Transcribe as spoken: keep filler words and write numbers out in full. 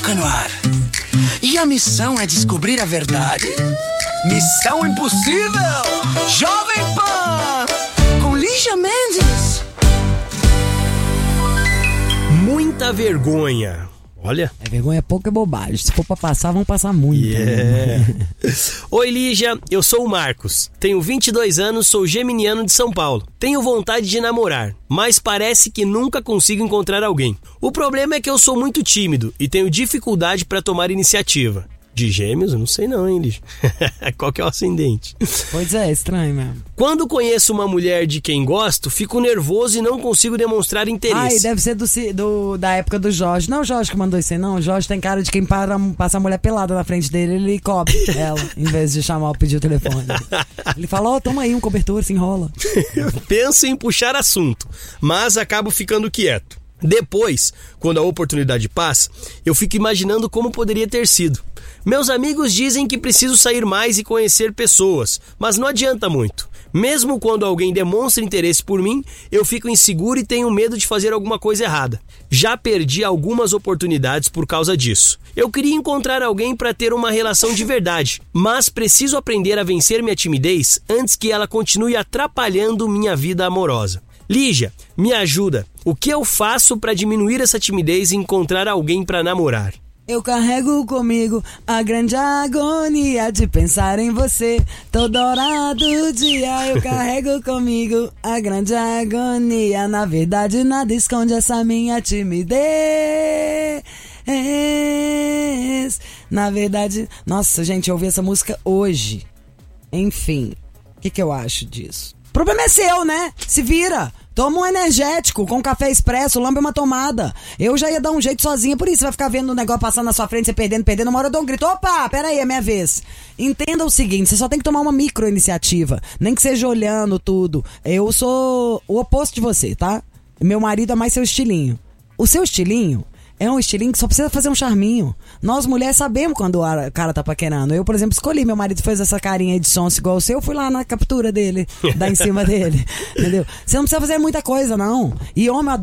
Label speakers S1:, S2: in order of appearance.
S1: Fofoca no ar. E a missão é descobrir a verdade. Missão impossível! Jovem Pan! Com Lígia Mendes.
S2: Muita vergonha. Olha.
S3: É, vergonha é pouca bobagem. Se for pra passar, vão passar muito.
S2: Yeah. Oi, Lígia. Eu sou o Marcos. Tenho vinte e dois anos, sou geminiano de São Paulo. Tenho vontade de namorar, mas parece que nunca consigo encontrar alguém. O problema é que eu sou muito tímido e tenho dificuldade para tomar iniciativa. De gêmeos? Eu não sei não, hein, Lígia? Qual que é o ascendente?
S3: Pois é, estranho mesmo.
S2: Quando conheço uma mulher de quem gosto, fico nervoso e não consigo demonstrar interesse.
S3: Ai, deve ser do, do, da época do Jorge. Não o Jorge que mandou isso aí, não. O Jorge tem cara de quem para, passa a mulher pelada na frente dele, ele cobre ela, em vez de chamar ou pedir o telefone. Ele fala, ó, oh, toma aí um cobertor, se enrola.
S2: Penso em puxar assunto, mas acabo ficando quieto. Depois, quando a oportunidade passa, eu fico imaginando como poderia ter sido. Meus amigos dizem que preciso sair mais e conhecer pessoas, mas não adianta muito. Mesmo quando alguém demonstra interesse por mim, eu fico inseguro e tenho medo de fazer alguma coisa errada. Já perdi algumas oportunidades por causa disso. Eu queria encontrar alguém para ter uma relação de verdade, mas preciso aprender a vencer minha timidez antes que ela continue atrapalhando minha vida amorosa. Lígia, me ajuda. O que eu faço para diminuir essa timidez e encontrar alguém para namorar?
S3: Eu carrego comigo a grande agonia de pensar em você toda hora do dia. Eu carrego comigo a grande agonia. Na verdade, nada esconde essa minha timidez. Na verdade, nossa, gente, eu ouvi essa música hoje. Enfim, o que, que eu acho disso? O problema é seu, né? Se vira. Toma um energético com café expresso, lambe uma tomada. Eu já ia dar um jeito sozinha, por isso você vai ficar vendo o negócio passando na sua frente, você perdendo, perdendo. Uma hora eu dou um grito, opa, peraí, é minha vez. Entenda o seguinte, você só tem que tomar uma micro iniciativa, nem que seja olhando tudo. Eu sou o oposto de você, tá? Meu marido é mais seu estilinho. O seu estilinho é um estilinho que só precisa fazer um charminho. Nós mulheres sabemos quando o cara tá paquerando. Eu, por exemplo, escolhi, meu marido fez essa carinha aí de sonso igual o seu, eu fui lá na captura dele, dar em cima dele, entendeu? Você não precisa fazer muita coisa, não. E homem